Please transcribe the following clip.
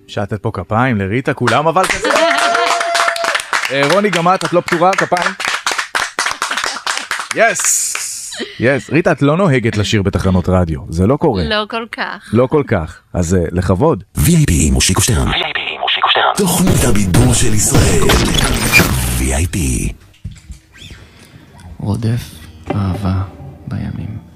שטת פה כפיים לריטה, כולם אבל כזה. רוני, גם את לא פתורה, כפיים. יס, ריטה, את לא נוהגת לשיר בתחנות רדיו, זה לא קורה. לא כל כך. לא כל כך, אז לכבוד. VIP עם מושיקו שטרן. תוכנית הבידור של ישראל. VIP. רודף אהבה בימים.